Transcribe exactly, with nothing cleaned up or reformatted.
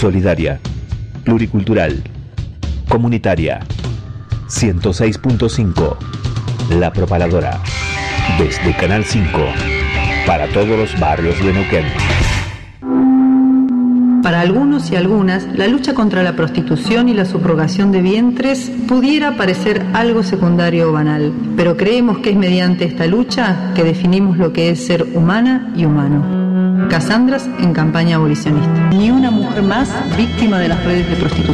solidaria, pluricultural, comunitaria. ciento seis punto cinco, La Propaladora. Desde Canal cinco, para todos los barrios de Neuquén. Para algunos y algunas, la lucha contra la prostitución y la subrogación de vientres pudiera parecer algo secundario o banal, pero creemos que es mediante esta lucha que definimos lo que es ser humana y humano. Casandras en campaña abolicionista. Ni una mujer más víctima de las redes de prostitución.